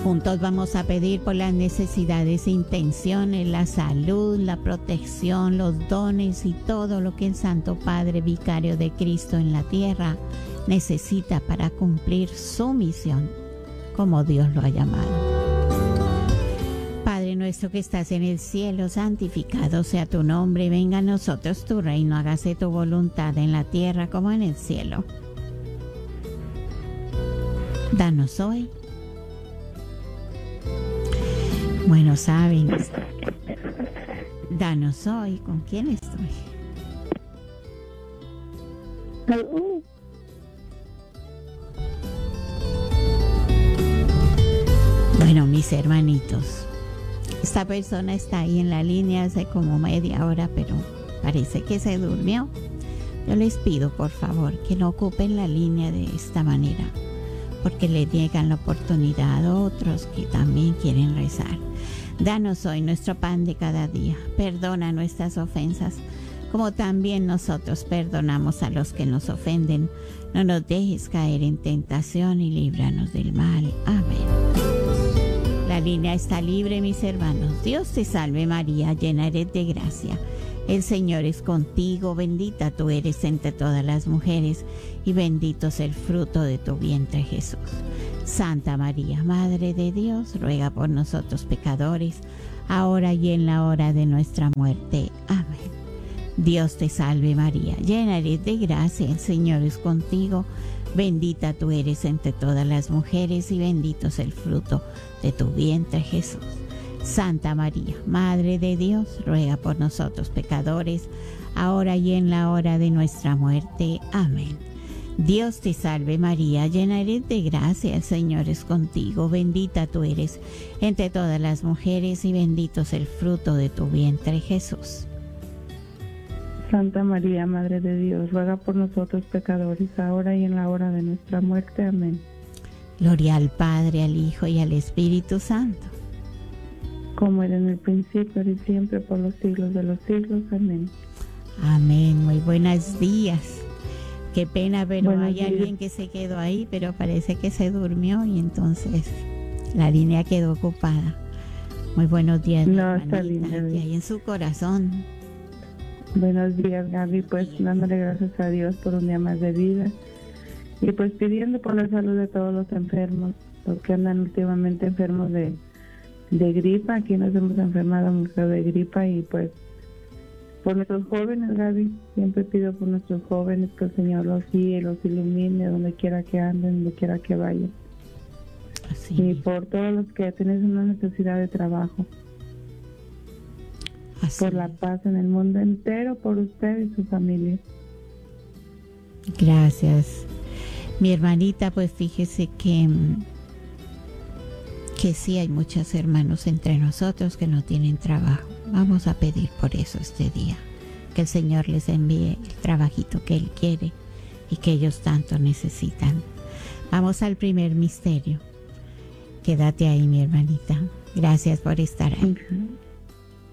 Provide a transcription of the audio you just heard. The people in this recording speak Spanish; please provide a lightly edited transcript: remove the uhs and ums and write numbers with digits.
juntos vamos a pedir por las necesidades e intenciones, la salud, la protección, los dones y todo lo que el Santo Padre Vicario de Cristo en la tierra necesita para cumplir su misión como Dios lo ha llamado. Padre nuestro que estás en el cielo, santificado sea tu nombre, venga a nosotros tu reino, hágase tu voluntad en la tierra como en el cielo. Danos hoy. Bueno, saben, danos hoy. ¿Con quién estoy? Bueno, mis hermanitos, esta persona está ahí en la línea hace como media hora, pero parece que se durmió. Yo les pido, por favor, que no ocupen la línea de esta manera, porque le niegan la oportunidad a otros que también quieren rezar. Danos hoy nuestro pan de cada día. Perdona nuestras ofensas, como también nosotros perdonamos a los que nos ofenden. No nos dejes caer en tentación y líbranos del mal. Amén. La línea está libre, mis hermanos. Dios te salve María, llena eres de gracia. El Señor es contigo, bendita tú eres entre todas las mujeres y bendito es el fruto de tu vientre Jesús. Santa María, Madre de Dios, ruega por nosotros pecadores, ahora y en la hora de nuestra muerte. Amén. Dios te salve María, llena eres de gracia, el Señor es contigo, bendita tú eres entre todas las mujeres y bendito es el fruto de tu vientre Jesús. Santa María, Madre de Dios, ruega por nosotros pecadores, ahora y en la hora de nuestra muerte. Amén. Dios te salve María, llena eres de gracia, el Señor es contigo, bendita tú eres entre todas las mujeres y bendito es el fruto de tu vientre Jesús. Santa María, Madre de Dios, ruega por nosotros pecadores, ahora y en la hora de nuestra muerte. Amén. Gloria al Padre, al Hijo y al Espíritu Santo. Como era en el principio, ahora y siempre, por los siglos de los siglos. Amén. Amén. Muy buenos días. Qué pena, pero Buenos hay días. alguien que se quedó ahí, pero parece que se durmió y entonces la línea quedó ocupada. Muy buenos días, mi No, está hermanita, bien, que hay en su corazón. Buenos días, Gaby. Pues dándole gracias a Dios por un día más de vida y pues pidiendo por la salud de todos los enfermos, los que andan últimamente enfermos de gripa. Aquí nos hemos enfermado mucho de gripa y pues por nuestros jóvenes, Gaby. Siempre pido por nuestros jóvenes que el Señor los guíe, los ilumine donde quiera que anden, donde quiera que vayan. Así Y es. por todos los que tienen una necesidad de trabajo, Así por la es. paz en el mundo entero, por usted y su familia. Gracias. Mi hermanita, pues fíjese que sí hay muchos hermanos entre nosotros que no tienen trabajo. Vamos a pedir por eso este día, que el Señor les envíe el trabajito que Él quiere y que ellos tanto necesitan. Vamos al primer misterio. Quédate ahí, mi hermanita. Gracias por estar ahí.